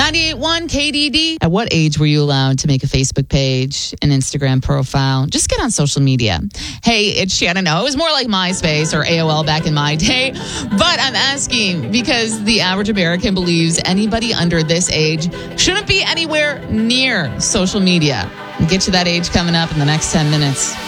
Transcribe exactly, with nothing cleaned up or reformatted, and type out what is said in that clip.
ninety-eight point one K D D. At what age were you allowed to make a Facebook page, an Instagram profile? Just get on social media. Hey, it's Shannon. No, it was more like MySpace or A O L back in my day. But I'm asking because the average American believes anybody under this age shouldn't be anywhere near social media. We'll get to that age coming up in the next ten minutes.